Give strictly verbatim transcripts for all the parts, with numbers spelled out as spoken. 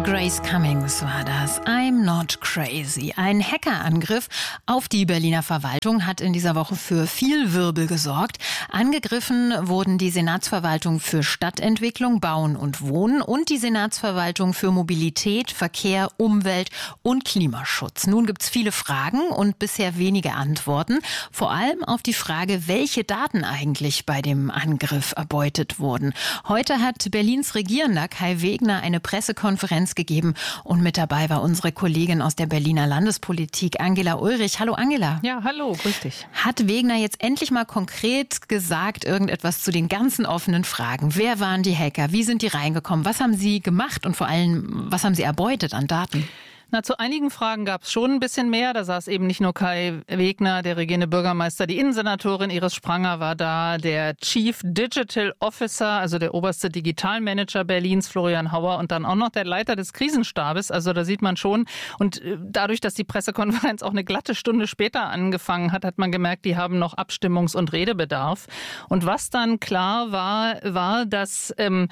Grace Cummings war das. I'm not crazy. Ein Hackerangriff auf die Berliner Verwaltung hat in dieser Woche für viel Wirbel gesorgt. Angegriffen wurden die Senatsverwaltung für Stadtentwicklung, Bauen und Wohnen und die Senatsverwaltung für Mobilität, Verkehr, Umwelt und Klimaschutz. Nun gibt's viele Fragen und bisher wenige Antworten. Vor allem auf die Frage, welche Daten eigentlich bei dem Angriff erbeutet wurden. Heute hat Berlins Regierender Kai Wegner eine Pressekonferenz gegeben und mit dabei war unsere Kollegin aus der Berliner Landespolitik, Angela Ulrich. Hallo Angela. Ja, hallo, grüß dich. Hat Wegner jetzt endlich mal konkret gesagt, irgendetwas zu den ganzen offenen Fragen? Wer waren die Hacker? Wie sind die reingekommen? Was haben sie gemacht und vor allem, was haben sie erbeutet an Daten? Na, zu einigen Fragen gab es schon ein bisschen mehr. Da saß eben nicht nur Kai Wegner, der regierende Bürgermeister, die Innensenatorin Iris Spranger war da, der Chief Digital Officer, also der oberste Digitalmanager Berlins, Florian Hauer, und dann auch noch der Leiter des Krisenstabes. Also da sieht man schon. Und dadurch, dass die Pressekonferenz auch eine glatte Stunde später angefangen hat, hat man gemerkt, die haben noch Abstimmungs- und Redebedarf. Und was dann klar war, war, dass ähm,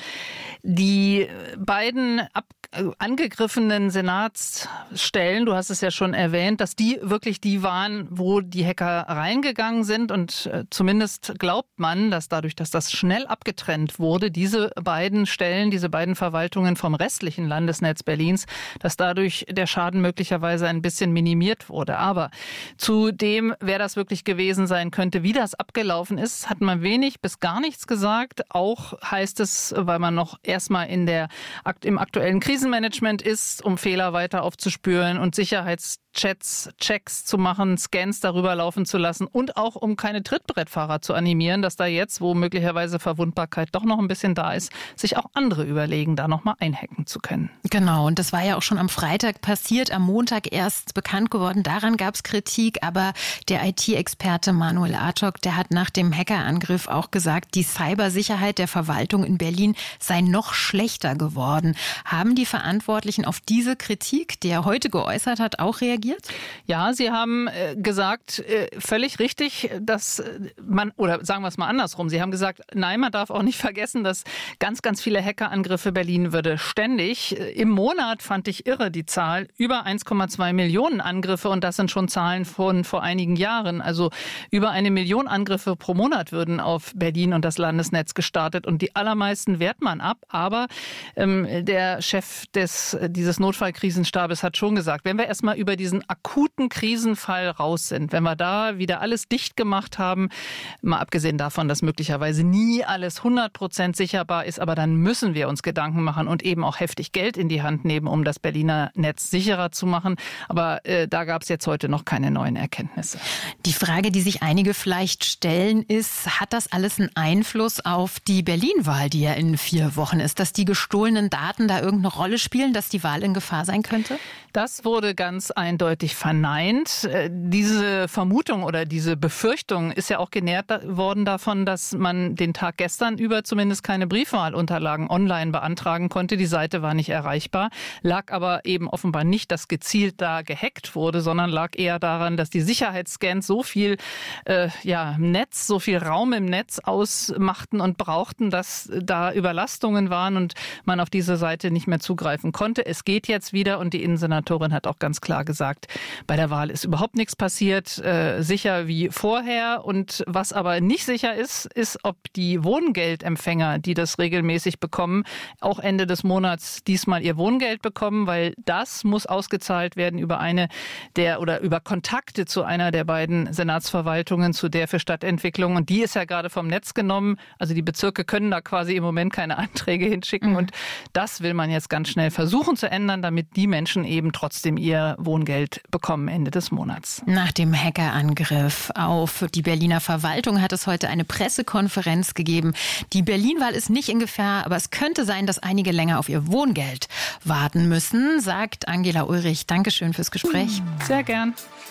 die beiden ab angegriffenen Senatsstellen, du hast es ja schon erwähnt, dass die wirklich die waren, wo die Hacker reingegangen sind. Und äh, zumindest glaubt man, dass dadurch, dass das schnell abgetrennt wurde, diese beiden Stellen, diese beiden Verwaltungen vom restlichen Landesnetz Berlins, dass dadurch der Schaden möglicherweise ein bisschen minimiert wurde. Aber zu dem, wer das wirklich gewesen sein könnte, wie das abgelaufen ist, hat man wenig bis gar nichts gesagt. Auch heißt es, weil man noch erstmal in der im aktuellen Krisenmanagement ist, um Fehler weiter aufzuspüren und Sicherheitschats, Checks zu machen, Scans darüber laufen zu lassen und auch um keine Trittbrettfahrer zu animieren, dass da jetzt, wo möglicherweise Verwundbarkeit doch noch ein bisschen da ist, sich auch andere überlegen, da nochmal einhacken zu können. Genau, und das war ja auch schon am Freitag passiert, am Montag erst bekannt geworden. Daran gab es Kritik, aber der I T-Experte Manuel Artok, der hat nach dem Hackerangriff auch gesagt, die Cybersicherheit der Verwaltung in Berlin sei noch schlechter geworden. Haben die Verantwortlichen auf diese Kritik, die er heute geäußert hat, auch reagiert? Ja, sie haben äh, gesagt, äh, völlig richtig, dass man, oder sagen wir es mal andersrum, sie haben gesagt, nein, man darf auch nicht vergessen, dass ganz, ganz viele Hackerangriffe Berlin würde ständig. Im Monat fand ich irre die Zahl, über eins Komma zwei Millionen Angriffe, und das sind schon Zahlen von vor einigen Jahren. Also über eine Million Angriffe pro Monat würden auf Berlin und das Landesnetz gestartet, und die allermeisten wehrt man ab. Aber ähm, der Chef des, dieses Notfallkrisenstabes hat schon gesagt, wenn wir erstmal über diesen akuten Krisenfall raus sind, wenn wir da wieder alles dicht gemacht haben, mal abgesehen davon, dass möglicherweise nie alles hundert Prozent sicherbar ist, aber dann müssen wir uns Gedanken machen und eben auch heftig Geld in die Hand nehmen, um das Berliner Netz sicherer zu machen. Aber äh, da gab es jetzt heute noch keine neuen Erkenntnisse. Die Frage, die sich einige vielleicht stellen, ist, hat das alles einen Einfluss auf die Berlin-Wahl, die ja in vier Wochen ist, dass die gestohlenen Daten da irgendeine Rolle spielen, dass die Wahl in Gefahr sein könnte? Das wurde ganz eindeutig verneint. Diese Vermutung oder diese Befürchtung ist ja auch genährt worden davon, dass man den Tag gestern über zumindest keine Briefwahlunterlagen online beantragen konnte. Die Seite war nicht erreichbar, lag aber eben offenbar nicht, dass gezielt da gehackt wurde, sondern lag eher daran, dass die Sicherheitsscans so viel äh, ja, Netz, so viel Raum im Netz ausmachten und brauchten, dass da Überlastungen waren und man auf diese Seite nicht mehr zugreifen konnte. Es geht jetzt wieder, und die Innensenatorin hat auch ganz klar gesagt, bei der Wahl ist überhaupt nichts passiert, äh, sicher wie vorher. Und was aber nicht sicher ist, ist, ob die Wohngeldempfänger, die das regelmäßig bekommen, auch Ende des Monats diesmal ihr Wohngeld bekommen, weil das muss ausgezahlt werden über eine der oder über Kontakte zu einer der beiden Senatsverwaltungen, zu der für Stadtentwicklung. Und die ist ja gerade vom Netz genommen. Also die Bezirke können da quasi im Moment keine Anträge hinschicken. Mhm. Und das will man jetzt ganz schnell versuchen zu ändern, damit die Menschen eben trotzdem ihr Wohngeld bekommen Ende des Monats. Nach dem Hackerangriff auf die Berliner Verwaltung hat es heute eine Pressekonferenz gegeben. Die Berlin-Wahl ist nicht in Gefahr, aber es könnte sein, dass einige länger auf ihr Wohngeld warten müssen, sagt Angela Ulrich. Dankeschön fürs Gespräch. Sehr gern.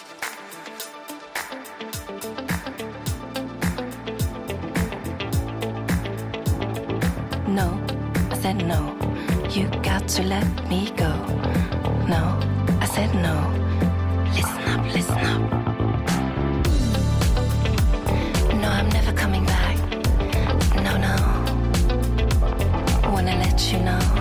No, I said no. You got to let me go. No, I said no. Listen up, listen up. No, I'm never coming back. No, no. Wanna let you know.